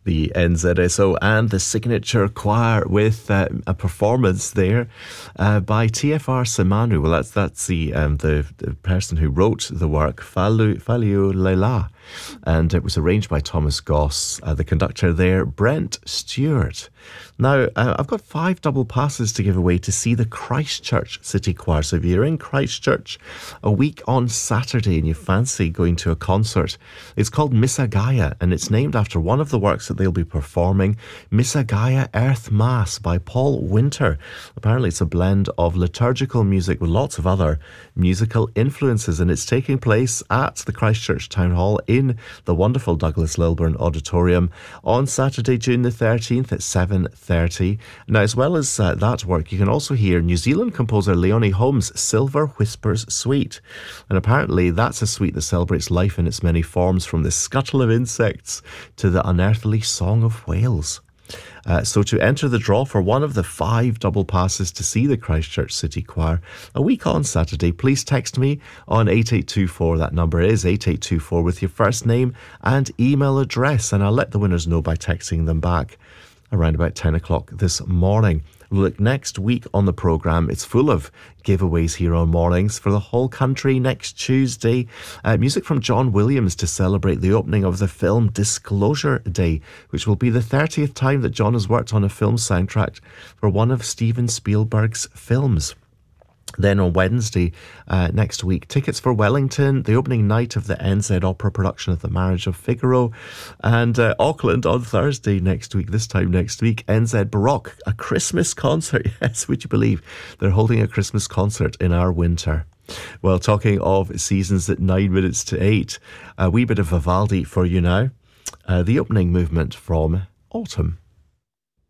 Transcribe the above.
the NZSO and the Signature Choir with a performance there by TFR Simanu. Well, that's the person who wrote the work, Faliu Leila, and it was arranged by Thomas Goss. The conductor there, Brent Stewart. Now, I've got 5 double passes to give away to see the Christchurch City Choir. So if you're in Christchurch a week on Saturday and you fancy going to a concert, it's called Missa Gaia, and it's named after one of the works that they'll be performing, Missa Gaia Earth Mass by Paul Winter. Apparently it's a blend of liturgical music with lots of other musical influences, and it's taking place at the Christchurch Town Hall in the wonderful Douglas Lilburn Auditorium on Saturday, June the 13th at 7:30. Now, as well as that work, you can also hear New Zealand composer Leonie Holmes' Silver Whispers Suite. And apparently that's a suite that celebrates life in its many forms, from the scuttle of insects to the unearthly song of whales. So to enter the draw for one of the 5 double passes to see the Christchurch City Choir a week on Saturday, please text me on 8824. That number is 8824 with your first name and email address, and I'll let the winners know by texting them back around about 10 o'clock this morning. Look, next week on the programme, it's full of giveaways here on Mornings for the whole country. Next Tuesday, music from John Williams to celebrate the opening of the film Disclosure Day, which will be the 30th time that John has worked on a film soundtrack for one of Steven Spielberg's films. Then on Wednesday next week, tickets for Wellington, the opening night of the NZ Opera production of The Marriage of Figaro, and Auckland on Thursday next week, this time next week, NZ Baroque, a Christmas concert. Yes, would you believe they're holding a Christmas concert in our winter? Well, talking of seasons at 9 minutes to 8, a wee bit of Vivaldi for you now. The opening movement from Autumn.